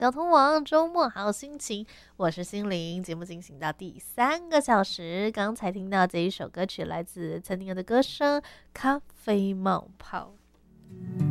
交通网周末好心情，我是心灵。节目进行到第3个小时，刚才听到这一首歌曲来自曾宁儿的歌声《咖啡冒泡》。